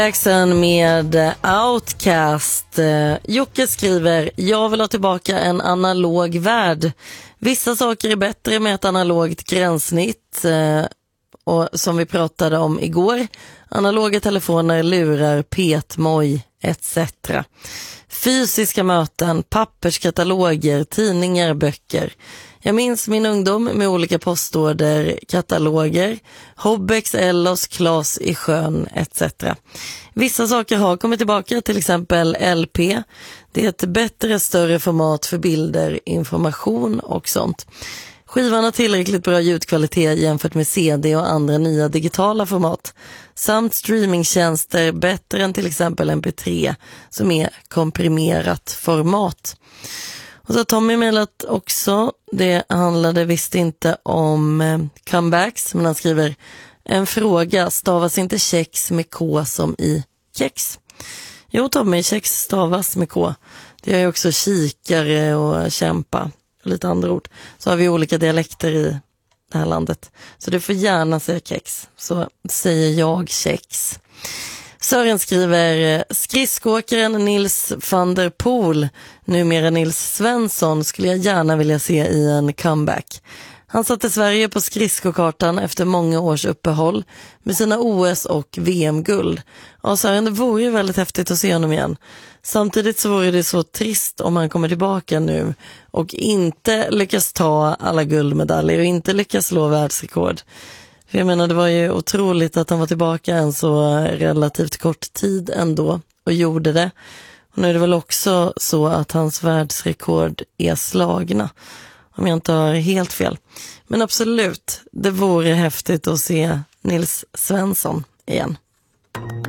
Jackson med Outcast. Jocke skriver: jag vill ha tillbaka en analog värld. Vissa saker är bättre med ett analogt gränssnitt. Och som vi pratade om igår, analoga telefoner, lurar, petmoj etc. Fysiska möten, papperskataloger, tidningar, böcker. Jag minns min ungdom med olika postorder, kataloger, Hobbex, Ellos, Klas i sjön etc. Vissa saker har kommit tillbaka, till exempel LP. Det är ett bättre, större format för bilder, information och sånt. Skivan har tillräckligt bra ljudkvalitet jämfört med CD och andra nya digitala format. Samt streamingtjänster bättre än till exempel MP3 som är komprimerat format. Och så har Tommy mejlat också. Det handlade visst inte om comebacks, men han skriver: en fråga, stavas inte kex med K som i kex? Jo Tommy, kex stavas med K. Det är ju också kikare och kämpa och lite andra ord. Så har vi olika dialekter i det här landet. Så du får gärna säga kex. Så säger jag kex. Sören skriver: skridskoåkaren Nils van der Poel, numera Nils Svensson, skulle jag gärna vilja se i en comeback. Han satte Sverige på skridskokartan efter många års uppehåll med sina OS- och VM-guld. Ja, Sören, det vore ju väldigt häftigt att se honom igen. Samtidigt så vore det så trist om han kommer tillbaka nu och inte lyckas ta alla guldmedaljer och inte lyckas slå världsrekord. För jag menar, det var ju otroligt att han var tillbaka en så relativt kort tid ändå och gjorde det. Och nu är det väl också så att hans världsrekord är slagna, om jag inte har helt fel. Men absolut, det vore häftigt att se Nils Svensson igen.